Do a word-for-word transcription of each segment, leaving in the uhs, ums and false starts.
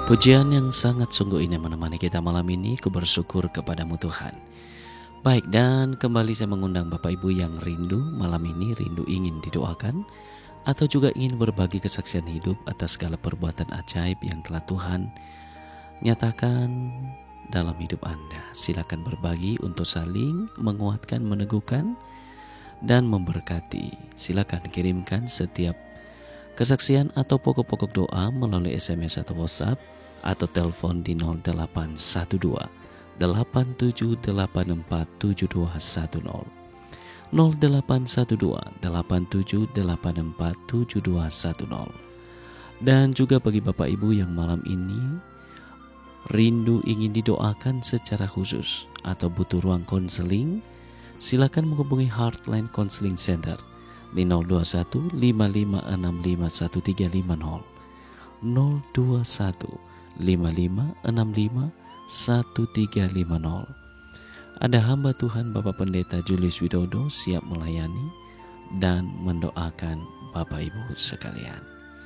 Pujian yang sangat sungguh indah menemani kita malam ini. Ku bersyukur kepadamu Tuhan. Baik, dan kembali saya mengundang Bapak Ibu yang rindu malam ini, rindu ingin didoakan atau juga ingin berbagi kesaksian hidup atas segala perbuatan ajaib yang telah Tuhan nyatakan dalam hidup Anda. Silakan berbagi untuk saling menguatkan, meneguhkan, dan memberkati. Silakan kirimkan setiap kesaksian atau pokok-pokok doa melalui S M S atau WhatsApp atau telepon di nol delapan satu dua delapan tujuh delapan empat tujuh dua satu nol nol delapan satu dua delapan tujuh delapan empat tujuh dua satu nol. Dan juga bagi Bapak Ibu yang malam ini rindu ingin didoakan secara khusus atau butuh ruang konseling, silakan menghubungi Heartline Counseling Center di nol dua satu lima lima enam lima satu tiga lima nol nol dua satu lima lima enam lima satu tiga lima nol. Ada hamba Tuhan Bapak Pendeta Julius Widodo siap melayani dan mendoakan Bapak Ibu sekalian.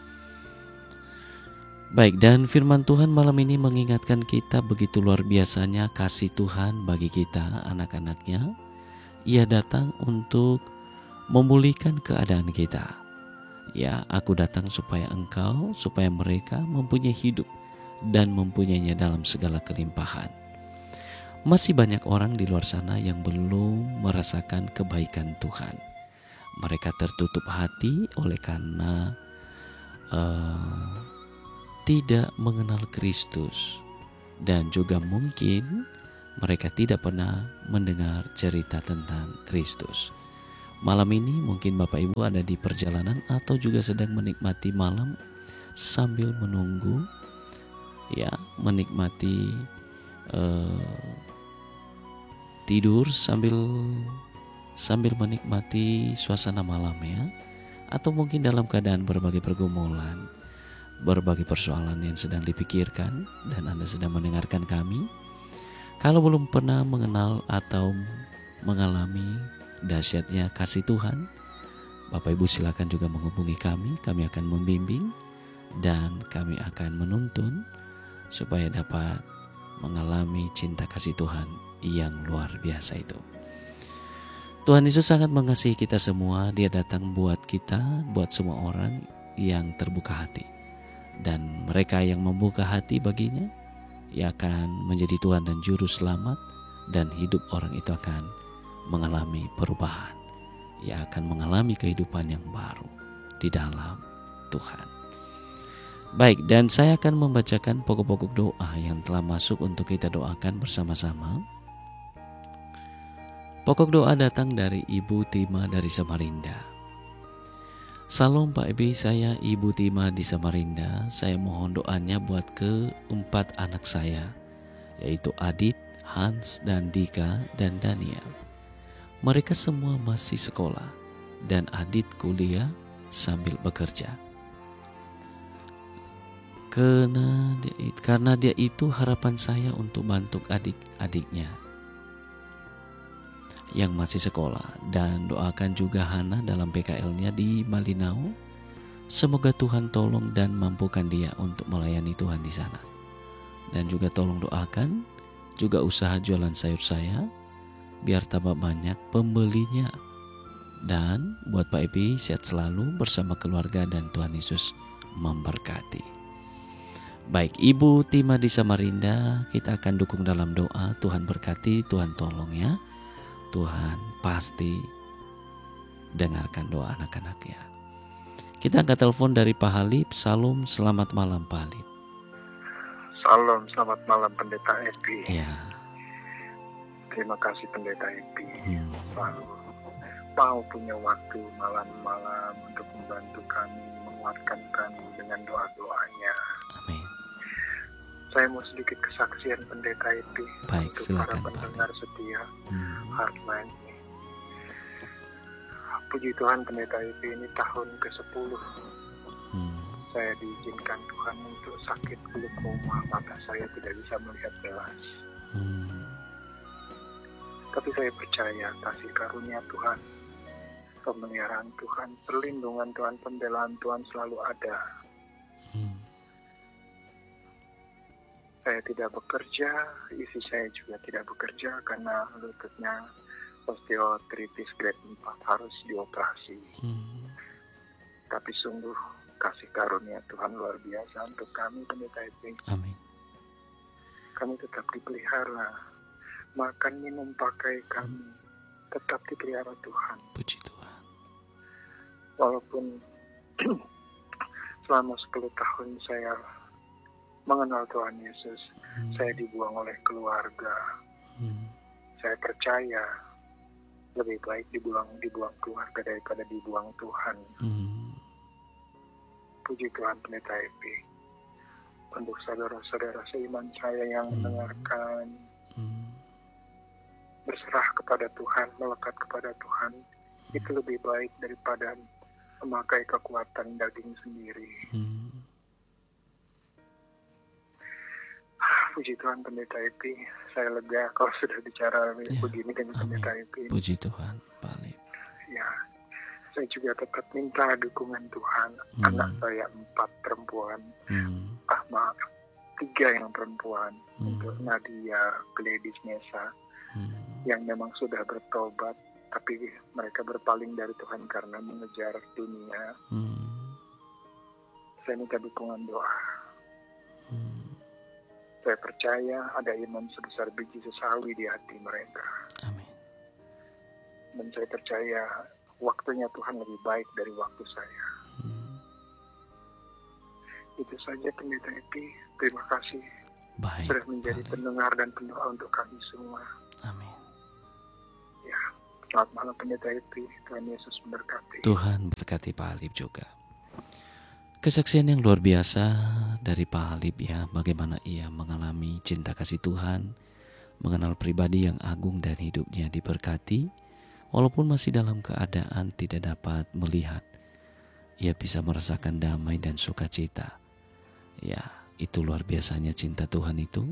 Baik, dan firman Tuhan malam ini mengingatkan kita begitu luar biasanya kasih Tuhan bagi kita anak-anaknya. Ia datang untuk memulihkan keadaan kita. Ya, aku datang supaya engkau, supaya mereka mempunyai hidup dan mempunyainya dalam segala kelimpahan. Masih banyak orang di luar sana yang belum merasakan kebaikan Tuhan. Mereka tertutup hati oleh karena uh, tidak mengenal Kristus, dan juga mungkin mereka tidak pernah mendengar cerita tentang Kristus. Malam ini mungkin Bapak Ibu ada di perjalanan atau juga sedang menikmati malam sambil menunggu, ya, menikmati uh, tidur sambil sambil menikmati suasana malam, ya, atau mungkin dalam keadaan berbagai pergumulan, berbagai persoalan yang sedang dipikirkan dan Anda sedang mendengarkan kami. Kalau belum pernah mengenal atau mengalami dahsyatnya kasih Tuhan, Bapak Ibu silakan juga menghubungi kami. Kami akan membimbing dan kami akan menuntun supaya dapat mengalami cinta kasih Tuhan yang luar biasa itu. Tuhan Yesus sangat mengasihi kita semua. Dia datang buat kita, buat semua orang yang terbuka hati. Dan mereka yang membuka hati baginya, ia akan menjadi Tuhan dan Juru Selamat, dan hidup orang itu akan mengalami perubahan. Ia akan mengalami kehidupan yang baru di dalam Tuhan. Baik, dan saya akan membacakan pokok-pokok doa yang telah masuk untuk kita doakan bersama-sama. Pokok doa datang dari Ibu Tima dari Samarinda. Salam Pak Ebi, saya Ibu Tima di Samarinda. Saya mohon doanya buat keempat anak saya, yaitu Adit, Hans, dan Dika, dan Daniel. Mereka semua masih sekolah, dan Adit kuliah sambil bekerja. Karena dia, karena dia itu harapan saya untuk bantu adik-adiknya yang masih sekolah. Dan doakan juga Hana dalam P K L-nya di Malinau. Semoga Tuhan tolong dan mampukan dia untuk melayani Tuhan di sana. Dan juga tolong doakan juga usaha jualan sayur saya, biar tambah banyak pembelinya. Dan buat Pak Epi sehat selalu bersama keluarga dan Tuhan Yesus memberkati. Baik, Ibu Tima di Samarinda, kita akan dukung dalam doa. Tuhan berkati, Tuhan tolong, ya. Tuhan pasti dengarkan doa anak-anaknya. Kita angkat telepon dari Pak Halib. Salam, selamat malam Pak Halib. Salam, selamat malam Pendeta Epi. Ya. Terima kasih Pendeta Epi. Hmm. Selalu mau punya waktu malam-malam untuk membantu kami, menguatkan kami dengan doa-doanya. Amin. Saya mau sedikit kesaksian Pendeta Epi. Baik, untuk silakan para pendengar setia hmm. Heartline. Puji Tuhan Pendeta Epi, ini tahun kesepuluh hmm. saya diizinkan Tuhan untuk sakit glaukoma, mata saya tidak bisa melihat jelas. Hmm. Tapi saya percaya kasih karunia Tuhan, pemeliharaan Tuhan, perlindungan Tuhan, pembelaan Tuhan selalu ada. Hmm. saya tidak bekerja, istri saya juga tidak bekerja karena lututnya osteoartritis grade empat harus dioperasi. Hmm. Tapi sungguh kasih karunia Tuhan luar biasa untuk kami Pendeta Epi. Amin. Kami tetap dipelihara, makan minum pakai kami tetap dipelihara Tuhan. Puji Tuhan. Walaupun selama sepuluh tahun saya mengenal Tuhan Yesus, hmm. saya dibuang oleh keluarga. Hmm. Saya percaya lebih baik dibuang dibuang keluarga daripada dibuang Tuhan. Hmm. Puji Tuhan Pendeta Epi. Untuk saudara-saudara seiman saya yang hmm. mendengarkan, hmm. berserah kepada Tuhan, melekat kepada Tuhan, hmm. itu lebih baik daripada memakai kekuatan daging sendiri. Hmm. Puji Tuhan Pendeta Epi, saya lega kalau sudah bicara ya, begini dengan amin. Pendeta Epi. Puji Tuhan, Pak Alip. Ya, saya juga tetap minta dukungan Tuhan. Hmm. Anak saya empat perempuan, hmm. ah maaf, tiga yang perempuan. Hmm. Untuk Nadia, Gladys, Nesa, hmm. yang memang sudah bertobat, tapi mereka berpaling dari Tuhan karena mengejar dunia. Hmm. Saya minta dukungan doa. Hmm. Saya percaya ada iman sebesar biji sesawi di hati mereka. Amin. Dan saya percaya waktunya Tuhan lebih baik dari waktu saya. Hmm. Itu saja Pendeta Epi. Terima kasih. Baik, sudah menjadi baik. pendengar dan pendoa untuk kami semua. Amin. Ya, selamat malam Pendeta Epi. Tuhan Yesus memberkati. Tuhan berkati Pak Alip juga. Kesaksian yang luar biasa dari Pak Alip ya, bagaimana ia mengalami cinta kasih Tuhan, mengenal pribadi yang agung dan hidupnya diberkati, walaupun masih dalam keadaan tidak dapat melihat, ia bisa merasakan damai dan sukacita. Ya, itu luar biasanya cinta Tuhan itu.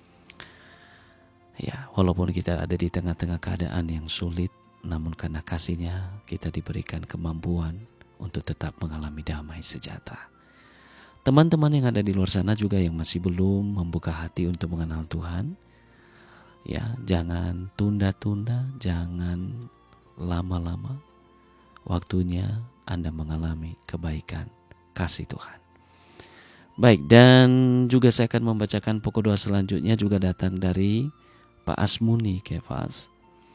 Ya, walaupun kita ada di tengah-tengah keadaan yang sulit, namun karena kasih-Nya kita diberikan kemampuan untuk tetap mengalami damai sejahtera. Teman-teman yang ada di luar sana juga yang masih belum membuka hati untuk mengenal Tuhan, ya jangan tunda-tunda, jangan lama-lama. Waktunya Anda mengalami kebaikan kasih Tuhan. Baik, dan juga saya akan membacakan pokok doa selanjutnya juga datang dari Pak Asmuni Kefas.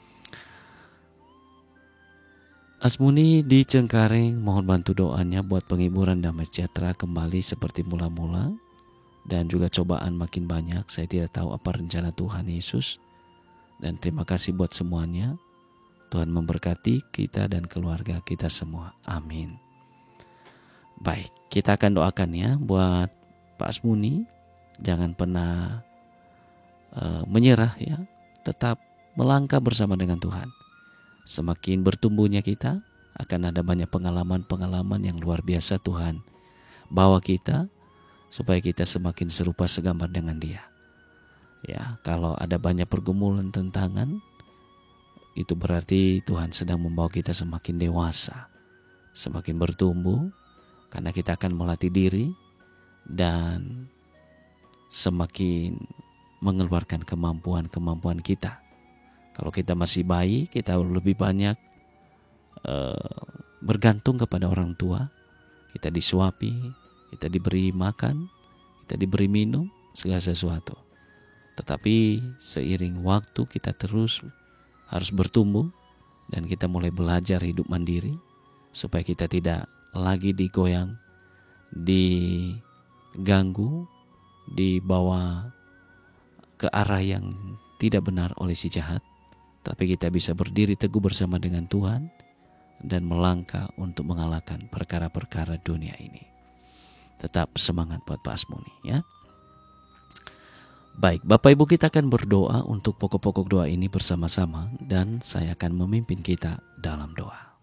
Asmuni di Cengkareng, mohon bantu doanya buat penghiburan damai sejahtera kembali seperti mula-mula, dan juga cobaan makin banyak. Saya tidak tahu apa rencana Tuhan Yesus, dan terima kasih buat semuanya. Tuhan memberkati kita dan keluarga kita semua. Amin. Baik, kita akan doakan ya buat Pak Asmuni. Jangan pernah uh, menyerah ya, tetap melangkah bersama dengan Tuhan. Semakin bertumbuhnya kita, akan ada banyak pengalaman-pengalaman yang luar biasa Tuhan bawa kita, supaya kita semakin serupa segambar dengan Dia. Ya, kalau ada banyak pergumulan tentangan, itu berarti Tuhan sedang membawa kita semakin dewasa, semakin bertumbuh, karena kita akan melatih diri dan semakin mengeluarkan kemampuan-kemampuan kita. Kalau kita masih bayi, kita lebih banyak uh, bergantung kepada orang tua. Kita disuapi, kita diberi makan, kita diberi minum, segala sesuatu. Tetapi seiring waktu kita terus harus bertumbuh dan kita mulai belajar hidup mandiri supaya kita tidak lagi digoyang, diganggu, dibawa ke arah yang tidak benar oleh si jahat. Tapi kita bisa berdiri teguh bersama dengan Tuhan dan melangkah untuk mengalahkan perkara-perkara dunia ini. Tetap semangat buat Pak Asmuni ya. Baik, Bapak Ibu, kita akan berdoa untuk pokok-pokok doa ini bersama-sama dan saya akan memimpin kita dalam doa.